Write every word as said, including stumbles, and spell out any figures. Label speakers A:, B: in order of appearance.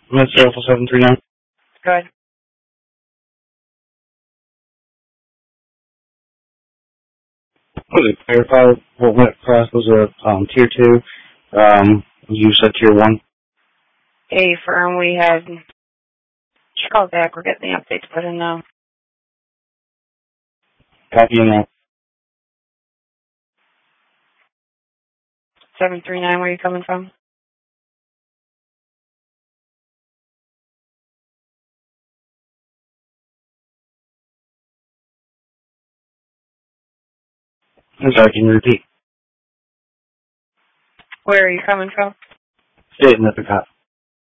A: Mister Alpha seven three nine.
B: Go ahead.
A: Was it clarify what went across was a um, tier two? Um, you said tier one.
B: Hey, firm, we had. She called back. We're getting the updates put in now.
A: Copy and that.
B: seven three nine, where are you coming from?
A: I'm sorry, can you repeat?
B: Where are you coming from?
A: State and Epcot.